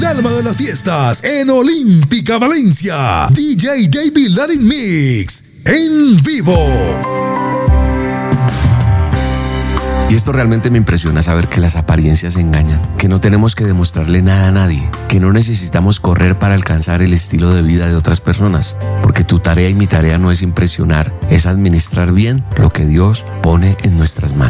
El alma de las fiestas en Olímpica Valencia. DJ David Latin Mix en vivo. Y esto realmente me impresiona, saber que las apariencias engañan, que no tenemos que demostrarle nada a nadie, que no necesitamos correr para alcanzar el estilo de vida de otras personas, porque tu tarea y mi tarea no es impresionar, es administrar bien lo que Dios pone en nuestras manos.